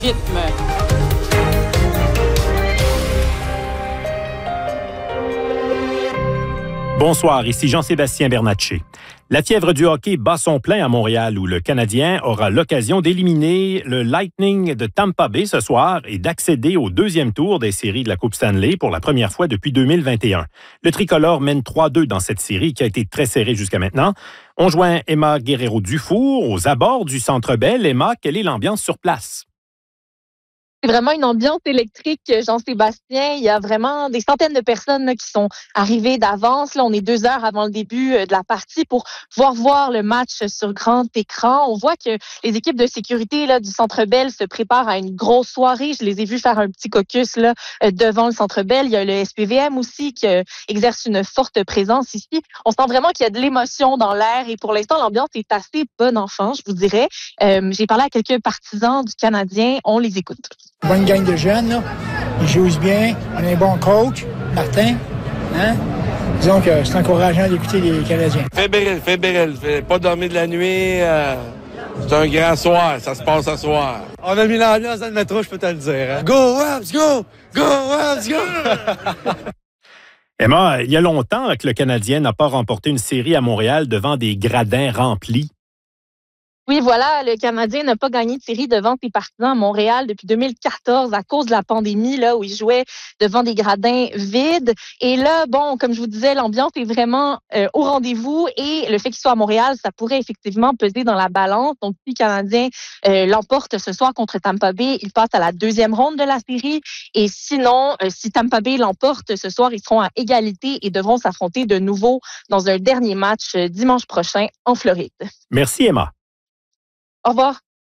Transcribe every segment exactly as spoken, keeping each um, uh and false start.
rythme. Bonsoir, ici Jean-Sébastien Bernatchez. La fièvre du hockey bat son plein à Montréal où le Canadien aura l'occasion d'éliminer le Lightning de Tampa Bay ce soir et d'accéder au deuxième tour des séries de la Coupe Stanley pour la première fois depuis deux mille vingt et un. Le tricolore mène trois deux dans cette série qui a été très serrée jusqu'à maintenant. On joint Emma Guerrero-Dufour aux abords du Centre Bell. Emma, quelle est l'ambiance sur place? C'est vraiment une ambiance électrique, Jean-Sébastien. Il y a vraiment des centaines de personnes là, qui sont arrivées d'avance. Là, on est deux heures avant le début de la partie pour pouvoir voir le match sur grand écran. On voit que les équipes de sécurité là, du Centre Bell se préparent à une grosse soirée. Je les ai vus faire un petit caucus là, devant le Centre Bell. Il y a le S P V M aussi qui exerce une forte présence ici. On sent vraiment qu'il y a de l'émotion dans l'air et pour l'instant, l'ambiance est assez bon enfant, je vous dirais. Euh, j'ai parlé à quelques partisans du Canadien. On les écoute. Bonne gang de jeunes, là. Ils jouent bien. On a un bon coach, Martin. Hein? Disons que c'est encourageant d'écouter les Canadiens. Fébrile, fébrile. Fait pas dormir de la nuit. Euh, c'est un grand soir. Ça se passe ce soir. On a mis l'ambiance dans le métro, je peux te le dire. Hein? Go, Wabs, go! Go, Wabs, go! Emma, il y a longtemps que le Canadien n'a pas remporté une série à Montréal devant des gradins remplis. Oui, voilà, le Canadien n'a pas gagné de série devant ses partisans à Montréal depuis deux mille quatorze à cause de la pandémie, là, où ils jouaient devant des gradins vides. Et là, bon, comme je vous disais, l'ambiance est vraiment euh, au rendez-vous et le fait qu'il soit à Montréal, ça pourrait effectivement peser dans la balance. Donc, si le Canadien euh, l'emporte ce soir contre Tampa Bay, il passe à la deuxième ronde de la série. Et sinon, euh, si Tampa Bay l'emporte ce soir, ils seront à égalité et devront s'affronter de nouveau dans un dernier match euh, dimanche prochain en Floride. Merci, Emma. Au revoir.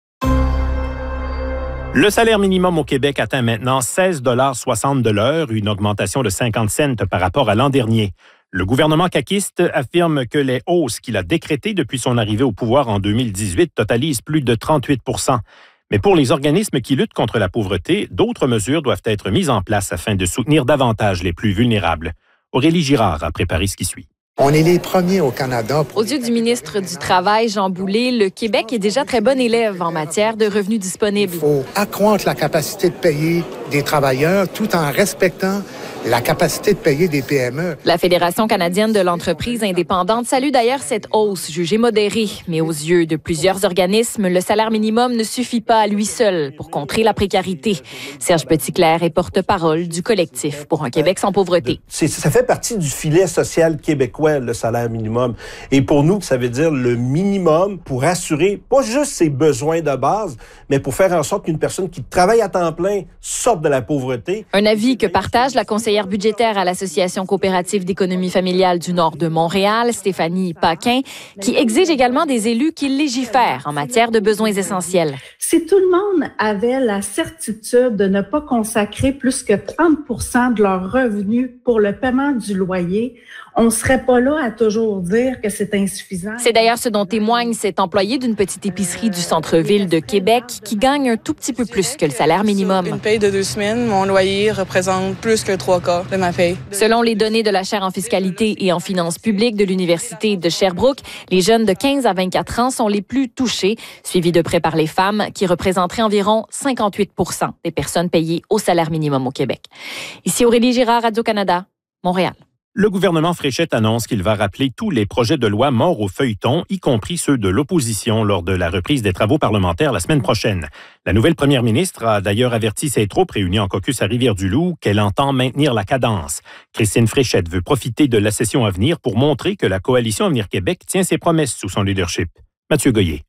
Le salaire minimum au Québec atteint maintenant seize dollars soixante de l'heure, une augmentation de cinquante cents par rapport à l'an dernier. Le gouvernement caquiste affirme que les hausses qu'il a décrétées depuis son arrivée au pouvoir en deux mille dix-huit totalisent plus de trente-huit pour cent. Mais pour les organismes qui luttent contre la pauvreté, d'autres mesures doivent être mises en place afin de soutenir davantage les plus vulnérables. Aurélie Girard a préparé ce qui suit. On est les premiers au Canada. Aux yeux du ministre du Travail, Jean Boulet, le Québec est déjà très bon élève en matière de revenus disponibles. Il faut accroître la capacité de payer des travailleurs tout en respectant la capacité de payer des P M E. La Fédération canadienne de l'entreprise indépendante salue d'ailleurs cette hausse jugée modérée. Mais aux yeux de plusieurs organismes, le salaire minimum ne suffit pas à lui seul pour contrer la précarité. Serge Petitclerc est porte-parole du collectif pour un Québec sans pauvreté. C'est, ça fait partie du filet social québécois, le salaire minimum. Et pour nous, ça veut dire le minimum pour assurer pas juste ses besoins de base, mais pour faire en sorte qu'une personne qui travaille à temps plein sorte de la pauvreté. Un avis que partage la conseillère budgétaire à l'Association coopérative d'économie familiale du Nord de Montréal, Stéphanie Paquin, qui exige également des élus qui légifèrent en matière de besoins essentiels. Si tout le monde avait la certitude de ne pas consacrer plus que trente pour cent de leurs revenus pour le paiement du loyer, on ne serait pas là à toujours dire que c'est insuffisant. C'est d'ailleurs ce dont témoigne cet employé d'une petite épicerie du centre-ville de Québec qui gagne un tout petit peu plus que le salaire minimum. Une paye de deux semaines, mon loyer représente plus que trois quarts de ma paye. Selon les données de la chaire en fiscalité et en finances publiques de l'Université de Sherbrooke, les jeunes de quinze à vingt-quatre ans sont les plus touchés, suivis de près par les femmes qui représenteraient environ cinquante-huit pour cent des personnes payées au salaire minimum au Québec. Ici Aurélie Girard, Radio-Canada, Montréal. Le gouvernement Fréchette annonce qu'il va rappeler tous les projets de loi morts au feuilleton, y compris ceux de l'opposition, lors de la reprise des travaux parlementaires la semaine prochaine. La nouvelle première ministre a d'ailleurs averti ses troupes réunies en caucus à Rivière-du-Loup qu'elle entend maintenir la cadence. Christine Fréchette veut profiter de la session à venir pour montrer que la coalition Avenir Québec tient ses promesses sous son leadership. Mathieu Goyer.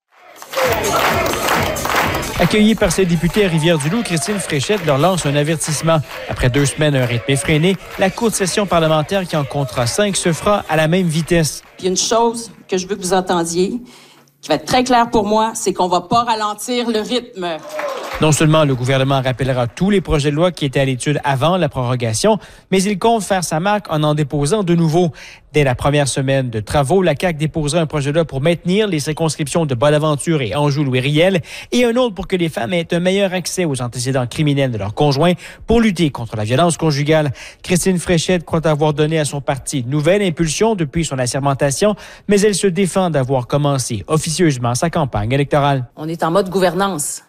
Accueillie par ses députés à Rivière-du-Loup, Christine Fréchette leur lance un avertissement. Après deux semaines à un rythme effréné, la courte session parlementaire qui en comptera cinq se fera à la même vitesse. Il y a une chose que je veux que vous entendiez, qui va être très claire pour moi, c'est qu'on va pas ralentir le rythme. Non seulement le gouvernement rappellera tous les projets de loi qui étaient à l'étude avant la prorogation, mais il compte faire sa marque en en déposant de nouveaux. Dès la première semaine de travaux, la C A Q déposera un projet de loi pour maintenir les circonscriptions de Bonaventure et Anjou-Louis-Riel et un autre pour que les femmes aient un meilleur accès aux antécédents criminels de leurs conjoints pour lutter contre la violence conjugale. Christine Fréchette croit avoir donné à son parti une nouvelle impulsion depuis son assermentation, mais elle se défend d'avoir commencé officieusement sa campagne électorale. On est en mode gouvernance.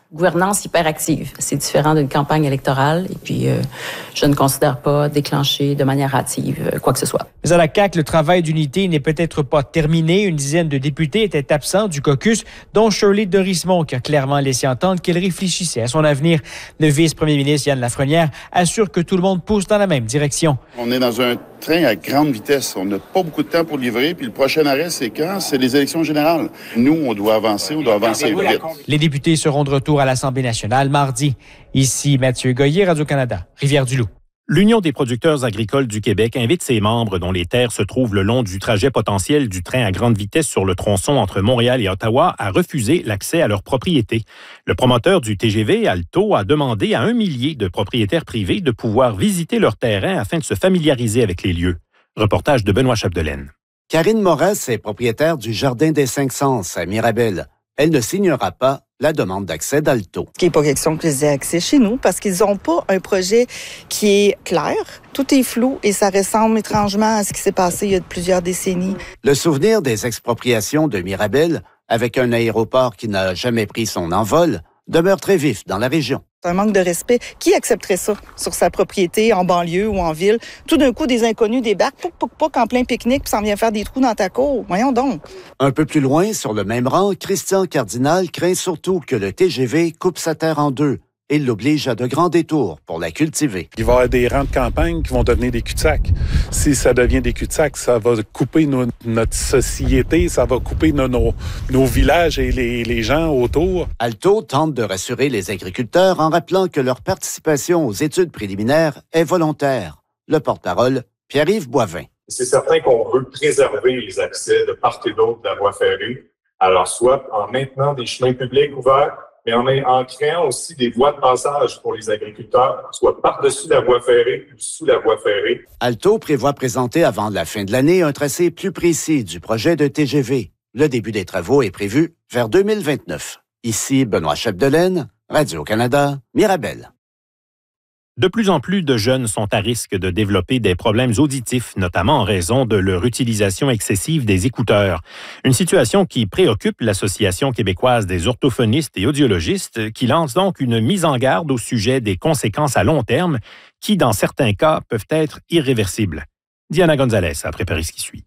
gouvernance hyperactive. C'est différent d'une campagne électorale et puis euh, je ne considère pas déclencher de manière hâtive euh, quoi que ce soit. Mais à la C A Q, le travail d'unité n'est peut-être pas terminé. Une dizaine de députés étaient absents du caucus, dont Shirley Dorismont, qui a clairement laissé entendre qu'elle réfléchissait à son avenir. Le vice-premier ministre Yann Lafrenière assure que tout le monde pousse dans la même direction. On est dans un train à grande vitesse. On n'a pas beaucoup de temps pour livrer. Puis le prochain arrêt, c'est quand? C'est les élections générales. Nous, on doit avancer, on doit avancer vite. Les députés seront de retour à l'Assemblée nationale mardi. Ici, Mathieu Goyer, Radio-Canada, Rivière-du-Loup. L'Union des producteurs agricoles du Québec invite ses membres dont les terres se trouvent le long du trajet potentiel du train à grande vitesse sur le tronçon entre Montréal et Ottawa à refuser l'accès à leur propriété. Le promoteur du T G V, Alto, a demandé à un millier de propriétaires privés de pouvoir visiter leur terrain afin de se familiariser avec les lieux. Reportage de Benoît Chapdelaine. Karine Moras est propriétaire du Jardin des Cinq Sens à Mirabel. Elle ne signera pas la demande d'accès d'Alto. Il n'est pas question qu'ils aient accès chez nous parce qu'ils n'ont pas un projet qui est clair. Tout est flou et ça ressemble étrangement à ce qui s'est passé il y a plusieurs décennies. Le souvenir des expropriations de Mirabel, avec un aéroport qui n'a jamais pris son envol, demeure très vif dans la région. C'est un manque de respect. Qui accepterait ça sur sa propriété, en banlieue ou en ville? Tout d'un coup, des inconnus débarquent, pouc, pouc, pouc, en plein pique-nique, puis s'en vient faire des trous dans ta cour. Voyons donc. Un peu plus loin, sur le même rang, Christian Cardinal craint surtout que le T G V coupe sa terre en deux et l'oblige à de grands détours pour la cultiver. Il va y avoir des rangs de campagne qui vont devenir des cul-de-sac. Si ça devient des cul-de-sac, ça va couper nos, notre société, ça va couper nos, nos, nos villages et les, les gens autour. Alto tente de rassurer les agriculteurs en rappelant que leur participation aux études préliminaires est volontaire. Le porte-parole, Pierre-Yves Boivin. C'est certain qu'on veut préserver les accès de part et d'autre de la voie ferrée. Alors, soit en maintenant des chemins publics ouverts, mais en, en créant aussi des voies de passage pour les agriculteurs, soit par-dessus la voie ferrée ou sous la voie ferrée. Alto prévoit présenter avant la fin de l'année un tracé plus précis du projet de T G V. Le début des travaux est prévu vers deux mille vingt-neuf. Ici Benoît Chapdelaine, Radio-Canada, Mirabel. De plus en plus de jeunes sont à risque de développer des problèmes auditifs, notamment en raison de leur utilisation excessive des écouteurs. Une situation qui préoccupe l'Association québécoise des orthophonistes et audiologistes, qui lance donc une mise en garde au sujet des conséquences à long terme qui, dans certains cas, peuvent être irréversibles. Diana Gonzalez a préparé ce qui suit.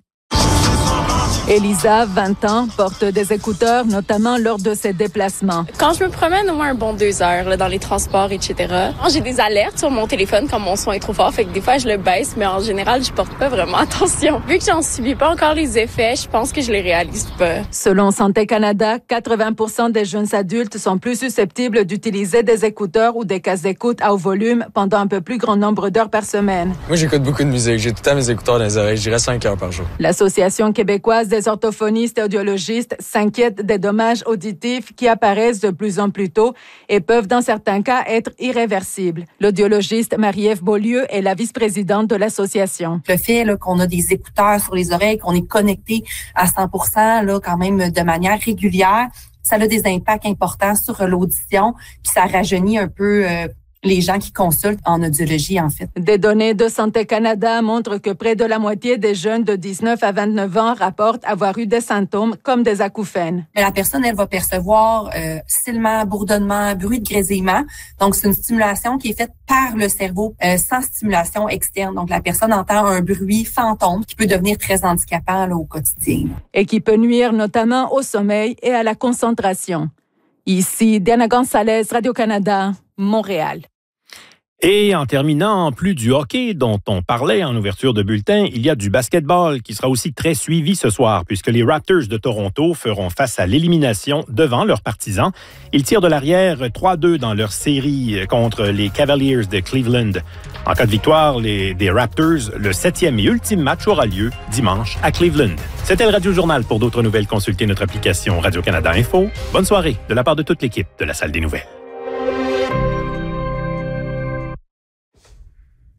Elisa, vingt ans, porte des écouteurs, notamment lors de ses déplacements. Quand je me promène au moins un bon deux heures là, dans les transports, et cetera, j'ai des alertes sur mon téléphone quand mon son est trop fort, fait que des fois je le baisse, mais en général, je porte pas vraiment attention. Vu que j'en subis pas encore les effets, je pense que je les réalise pas. Selon Santé Canada, quatre-vingts pour cent des jeunes adultes sont plus susceptibles d'utiliser des écouteurs ou des casques d'écoute à haut volume pendant un peu plus grand nombre d'heures par semaine. Moi, j'écoute beaucoup de musique. J'ai tout le temps mes écouteurs dans les oreilles. Je dirais cinq heures par jour. L'Association québécoise des orthophonistes et audiologistes s'inquiètent des dommages auditifs qui apparaissent de plus en plus tôt et peuvent dans certains cas être irréversibles. L'audiologiste Marie-Ève Beaulieu est la vice-présidente de l'association. Le fait là, qu'on a des écouteurs sur les oreilles, qu'on est connecté à cent pour cent là, quand même de manière régulière, ça a des impacts importants sur l'audition, puis ça rajeunit un peu euh, les gens qui consultent en audiologie, en fait. Des données de Santé Canada montrent que près de la moitié des jeunes de dix-neuf à vingt-neuf ans rapportent avoir eu des symptômes comme des acouphènes. Mais la personne, elle va percevoir euh, silement, bourdonnement, bruit de grésillement. Donc, c'est une stimulation qui est faite par le cerveau euh, sans stimulation externe. Donc, la personne entend un bruit fantôme qui peut devenir très handicapant là, au quotidien. Et qui peut nuire notamment au sommeil et à la concentration. Ici, Diana Gonzalez, Radio-Canada, Montréal. Et en terminant, en plus du hockey dont on parlait en ouverture de bulletin, il y a du basketball qui sera aussi très suivi ce soir puisque les Raptors de Toronto feront face à l'élimination devant leurs partisans. Ils tirent de l'arrière trois deux dans leur série contre les Cavaliers de Cleveland. En cas de victoire les, des Raptors, le septième et ultime match aura lieu dimanche à Cleveland. C'était le Radio Journal. Pour d'autres nouvelles, consultez notre application Radio-Canada Info. Bonne soirée de la part de toute l'équipe de la Salle des Nouvelles.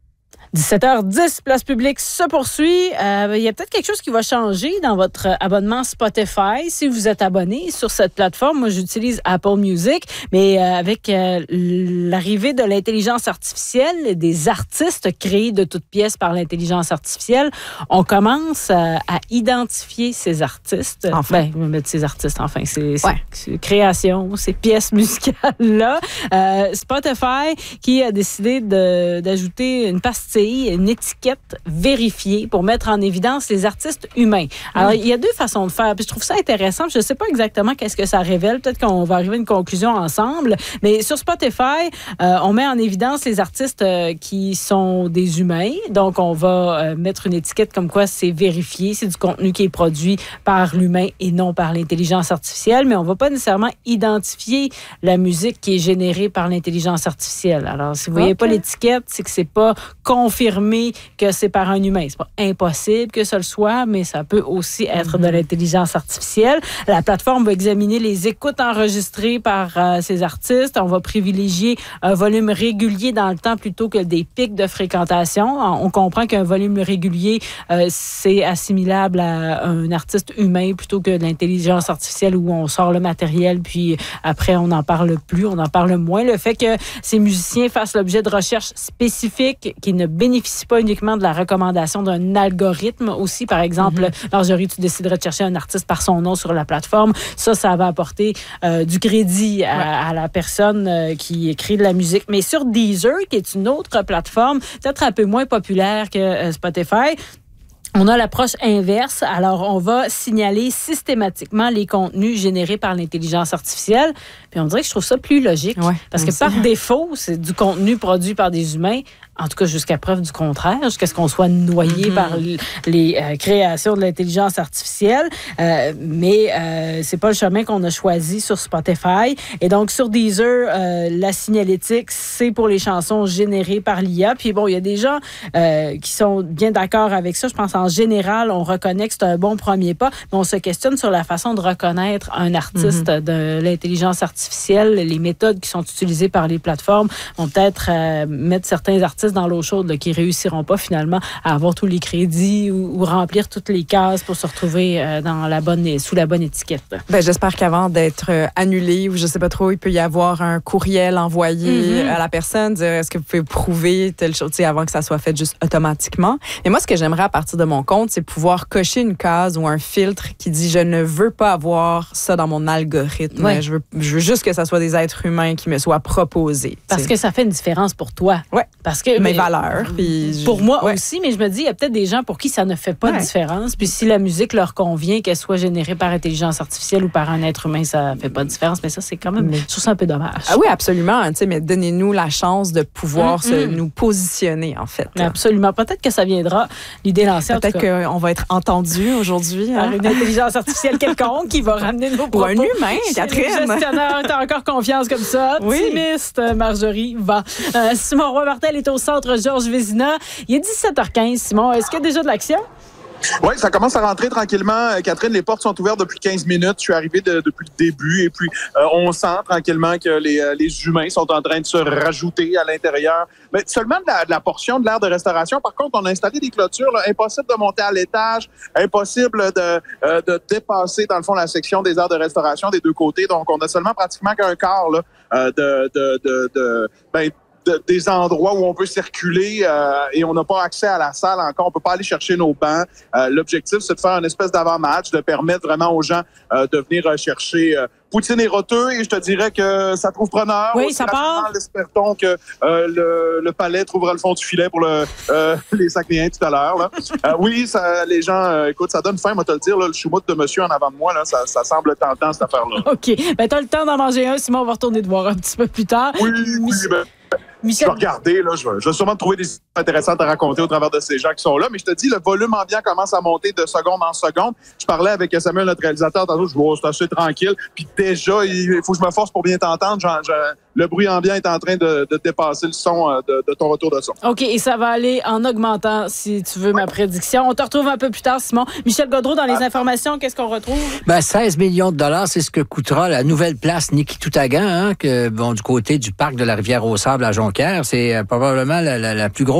dix-sept heures dix, Place publique se poursuit. Euh, il y a peut-être quelque chose qui va changer dans votre abonnement Spotify. Si vous êtes abonné sur cette plateforme, moi j'utilise Apple Music, mais euh, avec euh, l'arrivée de l'intelligence artificielle, des artistes créés de toutes pièces par l'intelligence artificielle, on commence euh, à identifier ces artistes. Enfin, ben, je vais mettre ces artistes, enfin, ces, ces, ouais. ces créations, ces pièces musicales-là. Euh, Spotify qui a décidé de, d'ajouter une pastille, une étiquette vérifiée pour mettre en évidence les artistes humains. Alors, il y a deux façons de faire. Puis je trouve ça intéressant. Je ne sais pas exactement qu'est-ce que ça révèle. Peut-être qu'on va arriver à une conclusion ensemble. Mais sur Spotify, euh, on met en évidence les artistes euh, qui sont des humains. Donc, on va euh, mettre une étiquette comme quoi c'est vérifié. C'est du contenu qui est produit par l'humain et non par l'intelligence artificielle. Mais on ne va pas nécessairement identifier la musique qui est générée par l'intelligence artificielle. Alors, si vous ne voyez okay. pas l'étiquette, c'est que c'est pas confirmé que c'est par un humain. C'est pas impossible que ce le soit, mais ça peut aussi être mm-hmm. de l'intelligence artificielle. La plateforme va examiner les écoutes enregistrées par euh, ces artistes. On va privilégier un volume régulier dans le temps plutôt que des pics de fréquentation. On comprend qu'un volume régulier, euh, c'est assimilable à un artiste humain plutôt que de l'intelligence artificielle où on sort le matériel, puis après, on n'en parle plus, on en parle moins. Le fait que ces musiciens fassent l'objet de recherches spécifiques qui ne bénéficient pas uniquement de la recommandation d'un algorithme aussi. Par exemple, mm-hmm. Marjorie, tu déciderais de chercher un artiste par son nom sur la plateforme. Ça, ça va apporter euh, du crédit à, ouais. à la personne euh, qui écrit de la musique. Mais sur Deezer, qui est une autre plateforme, peut-être un peu moins populaire que euh, Spotify, on a l'approche inverse. Alors, on va signaler systématiquement les contenus générés par l'intelligence artificielle. Puis on dirait que je trouve ça plus logique. Ouais, parce que aussi. Par défaut, c'est du contenu produit par des humains, en tout cas jusqu'à preuve du contraire, jusqu'à ce qu'on soit noyé mm-hmm. par les, les euh, créations de l'intelligence artificielle. Euh, mais euh, c'est pas le chemin qu'on a choisi sur Spotify. Et donc, sur Deezer, euh, la signalétique, c'est pour les chansons générées par l'I A. Puis bon, il y a des gens euh, qui sont bien d'accord avec ça. Je pense en général, on reconnaît que c'est un bon premier pas, mais on se questionne sur la façon de reconnaître un artiste mm-hmm. de l'intelligence artificielle. Les méthodes qui sont utilisées par les plateformes vont peut-être euh, mettre certains artistes dans l'eau chaude là, qui réussiront pas finalement à avoir tous les crédits ou, ou remplir toutes les cases pour se retrouver euh, dans la bonne, sous la bonne étiquette. Ben, j'espère qu'avant d'être euh, annulé ou je sais pas trop, il peut y avoir un courriel envoyé mm-hmm. à la personne, dire est-ce que vous pouvez prouver telle chose avant que ça soit fait juste automatiquement. Mais moi, ce que j'aimerais à partir de mon compte, c'est pouvoir cocher une case ou un filtre qui dit je ne veux pas avoir ça dans mon algorithme. Ouais. Je veux, je veux juste que ça soit des êtres humains qui me soient proposés. Parce t'sais. Que ça fait une différence pour toi. Ouais. Parce que mes valeurs. Puis pour je... moi ouais. aussi, mais je me dis, il y a peut-être des gens pour qui ça ne fait pas ouais. de différence. Puis si la musique leur convient, qu'elle soit générée par intelligence artificielle ou par un être humain, ça ne fait pas de différence. Mais ça, c'est quand même, mais... je trouve ça un peu dommage. Ah oui, absolument. Mais donnez-nous la chance de pouvoir mm-hmm. se, nous positionner, en fait. Absolument. Peut-être que ça viendra, l'idée lancée. Peut-être qu'on va être entendu aujourd'hui. Par hein? une intelligence artificielle quelconque qui va ramener nos propos. Ou un humain, Catherine. Le gestionnaire, t'as encore confiance comme ça. Optimiste, oui. Marjorie, va. Euh, Simon Roy-Martel est au centre Georges Vézina. Il est dix-sept heures quinze, Simon. Est-ce qu'il y a déjà de l'action? Oui, ça commence à rentrer tranquillement. Catherine, les portes sont ouvertes depuis quinze minutes. Je suis arrivé de, depuis le début et puis euh, on sent tranquillement que les, les humains sont en train de se rajouter à l'intérieur. Mais seulement de la, de la portion de l'aire de restauration. Par contre, on a installé des clôtures. Là, impossible de monter à l'étage, impossible de, euh, de dépasser, dans le fond, la section des aires de restauration des deux côtés. Donc, on a seulement pratiquement qu'un quart là, euh, de... de, de, de ben, De, des endroits où on peut circuler euh, et on n'a pas accès à la salle encore. On peut pas aller chercher nos bancs. Euh, l'objectif, c'est de faire une espèce d'avant-match, de permettre vraiment aux gens euh, de venir chercher euh, poutine et roteux. Et je te dirais que ça trouve preneur. Oui, ça part. Espère-t-on que euh, le, le palais trouvera le fond du filet pour le, euh, les Saguenayens tout à l'heure. Là. Euh, oui, ça, les gens, euh, écoute, ça donne faim, moi te le dire. Là, le choumoute de monsieur en avant de moi, là, ça, ça semble tentant, cette affaire-là. OK. Ben, t'as le temps d'en manger un. Simon, on va retourner te voir un petit peu plus tard. Oui, oui, ben... Michel... Je vais regarder, là, je vais, je vais sûrement trouver des histoires intéressantes à raconter au travers de ces gens qui sont là, mais je te dis, le volume ambiant commence à monter de seconde en seconde. Je parlais avec Samuel, notre réalisateur, tantôt, je vois, oh, c'est assez tranquille, puis déjà, il faut que je me force pour bien t'entendre. Genre, je, le bruit ambiant est en train de, de dépasser le son de, de ton retour de son. OK, et ça va aller en augmentant, si tu veux, ma prédiction. On te retrouve un peu plus tard, Simon. Michel Gaudreault, dans les ah. informations, qu'est-ce qu'on retrouve? Ben, seize millions de dollars, c'est ce que coûtera la nouvelle place Niki-Toutagan, hein, que, bon, du côté du parc de la Rivière-aux-Sables à Jonquière. C'est euh, probablement la, la, la plus grosse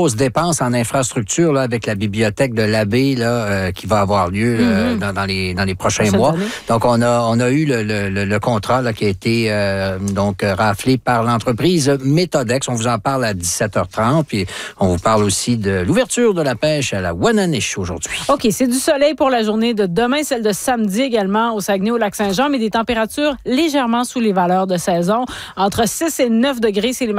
grosses dépenses en infrastructure là, avec la bibliothèque de l'abbé là, euh, qui va avoir lieu euh, mm-hmm. dans, dans, les, dans les prochains Prochaine mois. Année. Donc, on a, on a eu le, le, le contrat là, qui a été euh, donc raflé par l'entreprise Méthodex. On vous en parle à dix-sept heures trente. Puis on vous parle aussi de l'ouverture de la pêche à la Wananiche aujourd'hui. OK, c'est du soleil pour la journée de demain, celle de samedi également au Saguenay, au Lac-Saint-Jean, mais des températures légèrement sous les valeurs de saison. Entre six et neuf degrés, c'est les